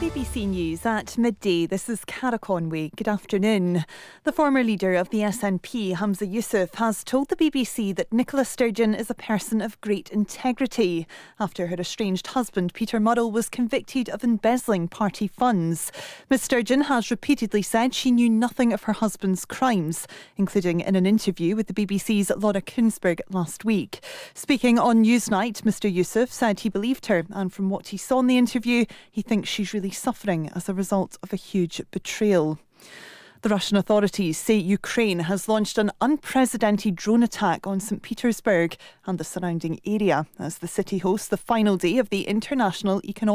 BBC News at midday. This is Cara Conway. Good afternoon. The former leader of the SNP, Humza Yousaf, has told the BBC that Nicola Sturgeon is a person of great integrity after her estranged husband, Peter Murrell, was convicted of embezzling party funds. Ms Sturgeon has repeatedly said she knew nothing of her husband's crimes, including in an interview with the BBC's Laura Kuenssberg last week. Speaking on Newsnight, Mr Yousaf said he believed her, and from what he saw in the interview, he thinks she's really suffering as a result of a huge betrayal. The Russian authorities say Ukraine has launched an unprecedented drone attack on St Petersburg and the surrounding area as the city hosts the final day of the International Economic